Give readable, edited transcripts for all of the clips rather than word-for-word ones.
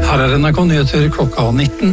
Her er NRK Nyheter klokka 19.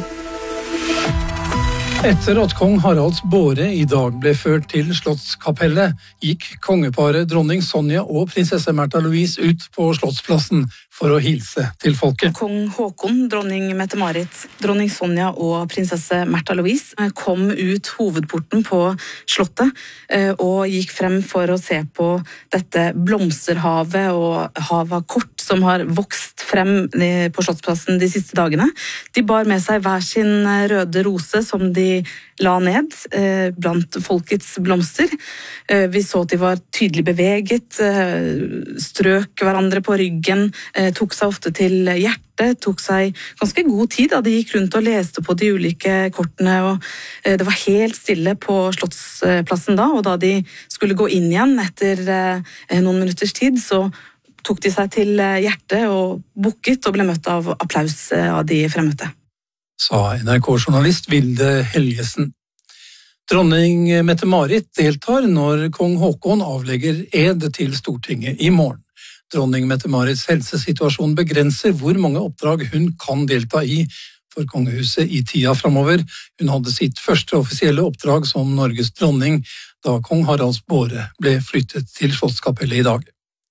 Etter at kong Haralds båre i dag ble ført til Slottskapellet, gikk kongeparet dronning Sonja og prinsesse Märtha Louise ut på Slottsplassen for å hilse til folket. Kong Håkon, dronning Mette-Marit, dronning Sonja og prinsesse Märtha Louise kom ut hovedporten på Slottet og gikk frem for å se på dette blomsterhavet og havet av kort som har vokst frem på Slottsplassen de siste dagene. De bar med seg hver sin røde rose som de la ned blant folkets blomster. Vi så at de var tydelig beveget, strøk hverandre på ryggen, tok seg ofte til hjertet, tok seg ganske god tid da de gikk rundt og leste på de ulike kortene, og det var helt stille på Slottsplassen da, og da de skulle gå inn igjen etter noen minutters tid, så tok de seg til hjertet og bukket og ble møtt av applaus av de fremmøtte. Sa NRK-journalist Vilde Helgesen. Dronning Mette-Marit deltar når kong Håkon avlegger ed til Stortinget i morgen. Dronning Mette-Marits helsesituasjon begrenser hvor mange oppdrag hun kan delta i for kongehuset i tida fremover. Hun hadde sitt første offisielle oppdrag som Norges dronning da kong Haralds båre ble flyttet til Slottskapellet i dag.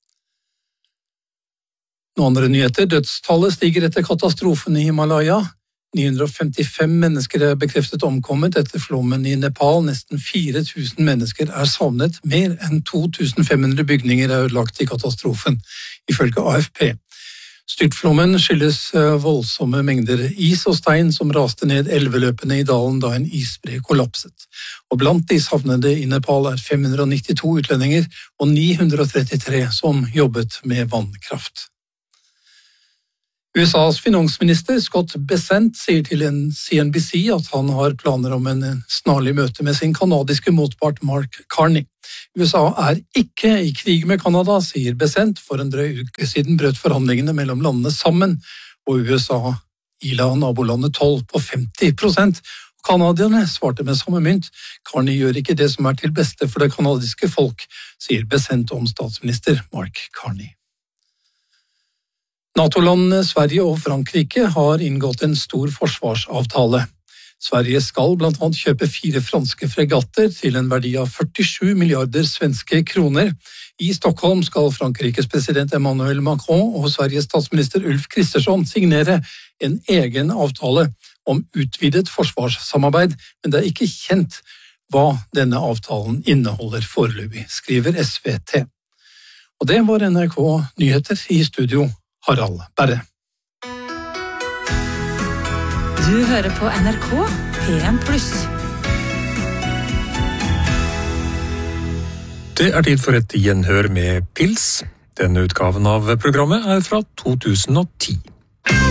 Noen andre nyheter. Dødstallet stiger etter katastrofen i Himalaya. 955 mennesker er bekreftet omkommet etter flommen i Nepal. Nesten 4000 mennesker er savnet. Mer enn 2500 bygninger er ødelagt i katastrofen, ifølge AFP. Styrtflommen skyldes voldsomme mengder is og stein som raste ned elveløpene i dalen da en isbre kollapset. Og blant de savnede i Nepal er 592 utlendinger og 933 som jobbet med vannkraft. USAs finansminister Scott Bessent sier til CNBC at han har planer om en snarlig møte med sin kanadiske motpart Mark Carney. USA er ikke i krig med Kanada, sier Bessent. For en drøy uke siden brøt forhandlingene mellom landene sammen, og USA ila nabolandet toll på 50%. Kanadierne svarte med samme mynt. Carney gjør ikke det som er til beste for det kanadiske folk, sier Bessent om statsminister Mark Carney. NATO-landene Sverige og Frankrike har inngått en stor forsvarsavtale. Sverige skal blant annet kjøpe 4 franske fregatter til en verdi av 47 milliarder svenske kroner. I Stockholm skal Frankrikes president Emmanuel Macron og Sveriges statsminister Ulf Kristersson signere en egen avtale om utvidet forsvarssamarbeid, men det er ikke kjent hva denne avtalen inneholder foreløpig, skriver SVT. Og det var NRK Nyheter. I studio Harald Berre. Du hører på NRK PM+. Det er tid for et gjenhør med Pils. Denne utgaven av programmet er fra 2010.